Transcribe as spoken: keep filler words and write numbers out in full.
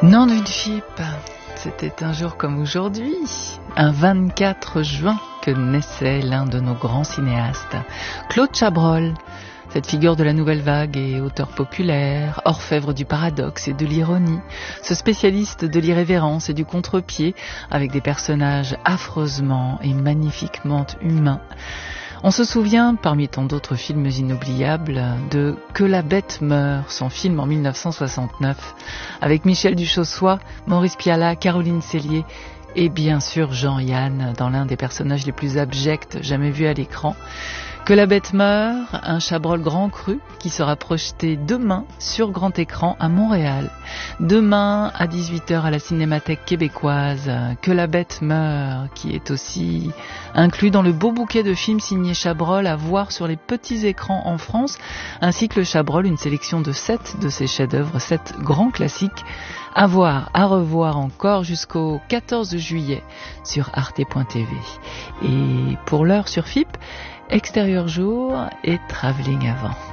Nom d'une Fipe, c'était un jour comme aujourd'hui, un vingt-quatre juin, que naissait l'un de nos grands cinéastes, Claude Chabrol. Cette figure de la nouvelle vague et auteur populaire, orfèvre du paradoxe et de l'ironie, ce spécialiste de l'irrévérence et du contre-pied, avec des personnages affreusement et magnifiquement humains. On se souvient, parmi tant d'autres films inoubliables, de Que la bête meurt, son film en mille neuf cent soixante-neuf, avec Michel Duchossois, Maurice Pialat, Caroline Cellier et bien sûr Jean-Yann dans l'un des personnages les plus abjects jamais vus à l'écran. Que la bête meurt, un Chabrol grand cru qui sera projeté demain sur grand écran à Montréal. Demain à dix-huit heures à la Cinémathèque québécoise. Que la bête meurt, qui est aussi inclus dans le beau bouquet de films signés Chabrol à voir sur les petits écrans en France, ainsi que le Chabrol, une sélection de sept de ses chefs-d'œuvre, sept grands classiques à voir, à revoir encore jusqu'au quatorze juillet sur arte point t v. Et pour l'heure sur Fipe, Extérieur jour et Travelling avant.